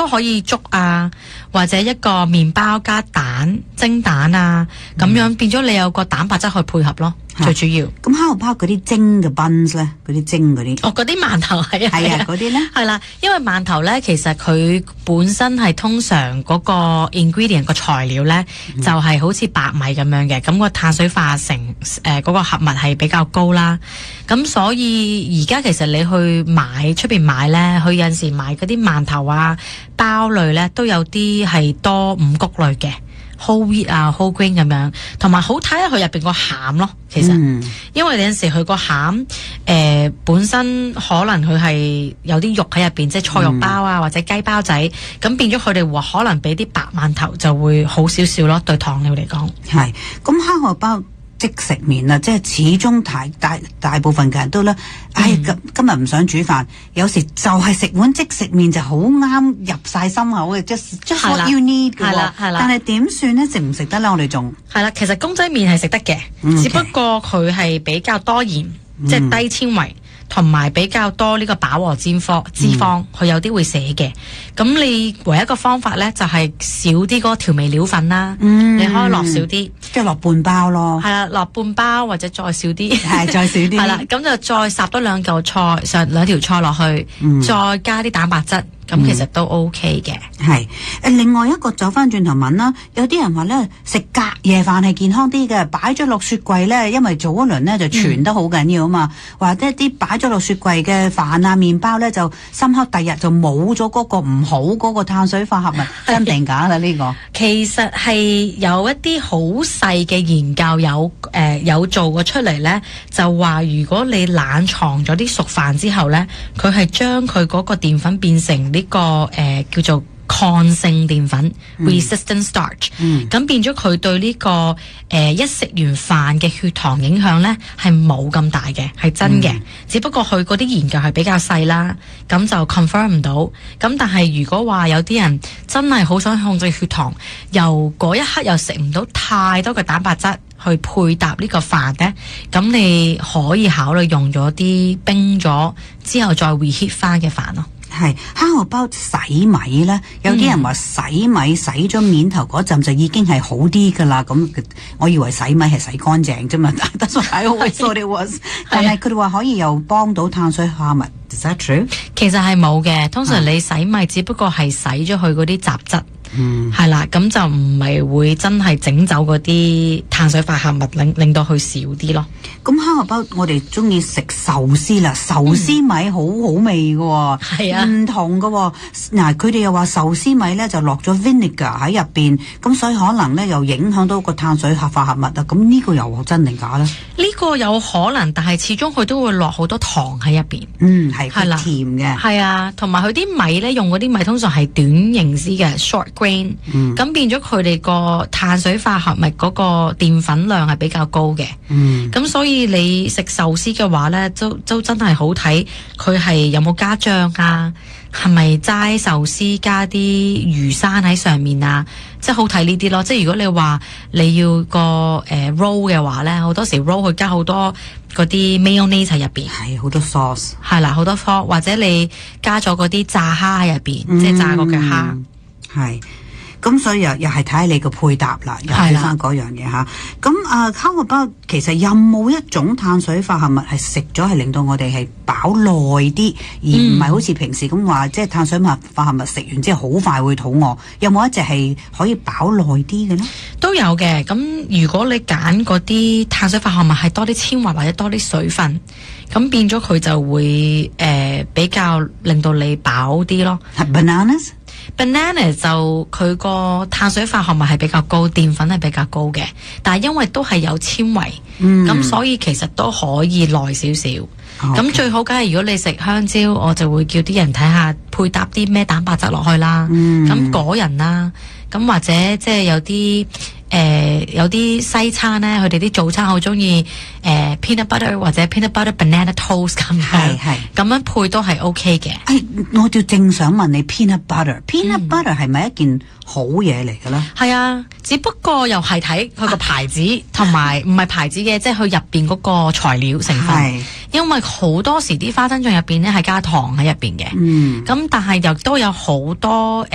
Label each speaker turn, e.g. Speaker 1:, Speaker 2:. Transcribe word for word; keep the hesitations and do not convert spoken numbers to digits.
Speaker 1: 都可以粥啊，或者一個麵包加蛋蒸蛋啊，咁、嗯、樣變咗你有個蛋白質去配合咯。最主要
Speaker 2: 咁烤唔烤嗰啲蒸嘅 buns 咧，嗰啲蒸嗰啲，
Speaker 1: 哦，嗰啲饅頭係啊，
Speaker 2: 係啊，嗰啲咧
Speaker 1: 係啦，因為饅頭咧其實佢本身係通常嗰個 ingredient 個材料咧、嗯、就係、是、好似白米咁樣嘅，咁、那個碳水化成誒嗰、呃那個合物係比較高啦，咁所以而家其實你去買出邊買咧，佢有陣時買嗰啲饅頭啊包類咧都有啲係多五穀類嘅。whole wheat 啊 whole grain 咁樣，同埋好睇下佢入邊個餡咯，其實，嗯、因為有陣時佢個餡誒本身可能佢係有啲肉喺入邊，即係菜肉包啊、嗯、或者雞包仔，咁變咗佢哋話可能俾啲白饅頭就會好少少咯，對糖尿嚟講。係，咁烤荷包即食麵啊，即係始終大大大部分嘅人都咧，唉、嗯，今今日唔想煮飯，有時就係食碗即食麵就好啱入晒心口嘅，just just what you need 嘅喎。係啦，係啦。但係點算咧？食唔食得咧？我哋仲係啦，其實公仔麵係食得嘅，嗯、只不過佢係比較多鹽，嗯、即係低纖維。同埋比較多呢個飽和脂肪，脂肪佢有啲會寫嘅。咁你唯一一個方法咧，就係、是、少啲嗰個調味料粉啦。嗯，你可以落少啲，即係落半包咯。係啦，落半包或者再少啲，係再少啲。係啦，咁就再烚多兩嚿菜，上兩條菜落去，嗯、再加啲蛋白質。咁其實都 OK 嘅。係、嗯、誒，另外一個走翻轉頭問啦，有啲人話咧食隔夜飯係健康啲嘅，擺咗落雪櫃咧，因為早一輪咧就傳得好緊要啊嘛，或者啲擺咗落雪櫃嘅飯啊、麵包咧就深刻第日就冇咗嗰個唔好嗰個碳水化合物，真定假啦呢、這個？其實係有一啲好細嘅研究有誒、呃、有做過出嚟咧，就話如果你冷藏咗啲熟飯之後咧，佢係將佢嗰個澱粉變成呢、這個誒、呃、叫做抗性澱粉、嗯、resistant starch，咁、嗯、變咗佢對呢、這個誒、呃、一食完飯嘅血糖影響咧係冇咁大嘅，係真嘅、嗯。只不過佢嗰啲研究係比較細啦，咁就 confirm 唔到。咁但係如果話有啲人真係好想控制血糖，由嗰一刻又食唔到太多嘅蛋白質去配搭呢個飯咧，咁你可以考慮用咗啲冰咗之後再 reheat 翻嘅飯咯。係烤荷包洗米咧，有啲人話洗米洗咗面頭嗰陣就已經係好啲噶啦。咁我以為洗米係洗乾淨啫嘛，但係 I always thought it was。但係佢哋話可以又幫到碳水化合物。Is that true？ 其實係冇嘅，通常你洗米只不過係洗咗佢嗰啲雜質。嗯，係啦，咁就唔係會真係整走嗰啲碳水化合物，令令到佢少啲咯。咁烤荷包我哋中意食壽司啦，壽司米好好味嘅，係、嗯、啊，唔同嘅。嗱，佢哋又話壽司米咧就落咗 vinegar 喺入邊，咁所以可能咧又影響到個碳水化合物啊。咁呢個又真定假咧？呢、呢個有可能，但係始終佢都會落好多糖喺入邊。嗯，係，係啦，甜嘅。係啊，同埋佢啲米咧用嗰啲米通常係短形絲嘅 short grain，咁、嗯、變咗佢哋個碳水化合物嗰個澱粉量係比較高嘅。嗯，咁所以你食壽司嘅話咧，都都真係好睇佢係有冇加醬啊，係咪齋壽司加啲魚生喺上面啊，即係好睇呢啲咯。即係如果你話你要個誒、呃、roll 嘅話咧，好多時 roll 佢加好多嗰啲 mayonnaise 喺入邊，係好多 sauce， 係啦，好多 sauce， 或者你加咗嗰啲炸蝦喺入邊，嗯、即係炸過嘅蝦，係。咁所以又又係睇下你個配搭啦，又睇翻嗰樣嘢吓。咁啊，烤荷包其實有冇一種碳水化合物係食咗係令到我哋係飽耐啲，而唔係好似平時咁話，即係碳水化化合物食完之後好快會肚餓。有冇一隻係可以飽耐啲嘅呢？都有嘅。咁如果你揀嗰啲碳水化合物係多啲纖維或者多啲水分，咁變咗佢就會誒、呃、比較令到你飽啲咯。Bananas。banana 就佢個碳水化合物係比較高，澱粉係比較高嘅，但係因為都係有纖維，咁、嗯、所以其實都可以耐少少。咁、okay. 最好梗係如果你食香蕉，我就會叫啲人睇下配搭啲咩蛋白質落去啦。咁、嗯、果仁啦，咁或者即係有啲。誒、呃，有啲西餐咧，佢哋啲早餐好中意誒 peanut butter 或者 peanut butter banana toast 咁樣，係係咁樣配都係 OK 嘅。誒、哎，我就正想問你 peanut butter，peanut、嗯、butter 係咪一件好嘢嚟嘅咧？係啊，只不過又係睇佢個牌子，同埋唔係牌子嘅，即係佢入邊嗰個材料成分。因為好多時啲花生醬入邊咧係加糖喺入邊嘅，嗯，咁但係又都有好多。